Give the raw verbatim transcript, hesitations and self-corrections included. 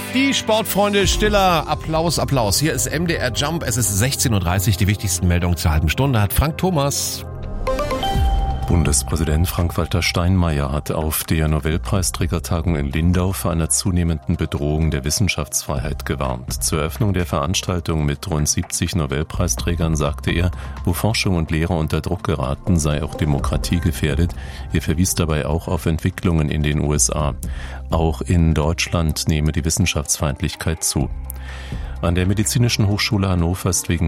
Die Sportfreunde stiller Applaus, Applaus. Hier ist M D R Jump. Es ist sechzehn Uhr dreißig. Die wichtigsten Meldungen zur halben Stunde hat Frank Thomas. Bundespräsident Frank-Walter Steinmeier hat auf der Nobelpreisträgertagung in Lindau vor einer zunehmenden Bedrohung der Wissenschaftsfreiheit gewarnt. Zur Eröffnung der Veranstaltung mit rund siebzig Nobelpreisträgern sagte er, wo Forschung und Lehre unter Druck geraten, sei auch Demokratie gefährdet. Er verwies dabei auch auf Entwicklungen in den U S A. Auch in Deutschland nehme die Wissenschaftsfeindlichkeit zu. An der Medizinischen Hochschule Hannover ist wegen